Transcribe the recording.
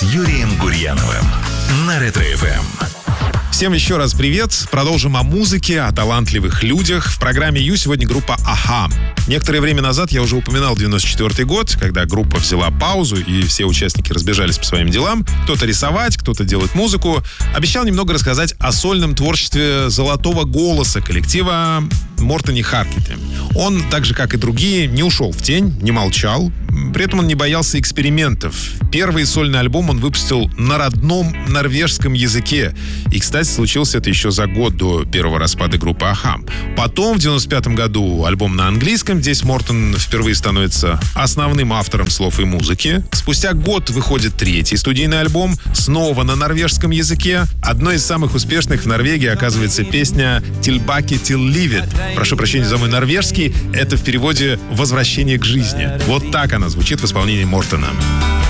с Юрием Гурьяновым на Ретро-ФМ. Всем еще раз привет. Продолжим о музыке, о талантливых людях. В программе «Ю» сегодня группа «Аха». Некоторое время назад я уже упоминал 94-й год, когда группа взяла паузу, и все участники разбежались по своим делам. Кто-то рисовать, кто-то делать музыку. Обещал немного рассказать о сольном творчестве золотого голоса коллектива Мортоне Харкете. Он, так же как и другие, не ушел в тень, не молчал. При этом он не боялся экспериментов. Первый сольный альбом он выпустил на родном норвежском языке. И, кстати, случилось это еще за год до первого распада группы «Аха». Потом, в 95-м году, альбом на английском. Здесь Мортон впервые становится основным автором слов и музыки. Спустя год выходит третий студийный альбом, снова на норвежском языке. Одной из самых успешных в Норвегии оказывается песня «Tilbake til livet». Прошу прощения за мой норвежский. Это в переводе «Возвращение к жизни». Вот так она звучит в исполнении Мортона.